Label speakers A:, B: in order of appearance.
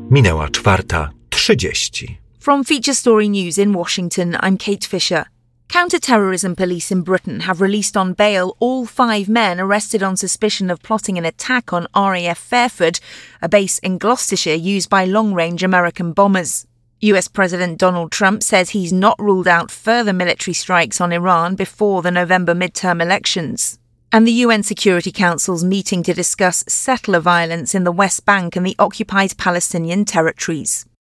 A: Minęła 4:30.
B: From Feature Story News in Washington, I'm Kate Fisher. Counter-terrorism police in Britain have released on bail all 5 men arrested on suspicion of plotting an attack on RAF Fairford, a base in Gloucestershire used by long-range American bombers. US President Donald Trump says he's not ruled out further military strikes on Iran before the November midterm elections. And the UN Security Council's meeting to discuss settler violence in the West Bank and the occupied Palestinian territories.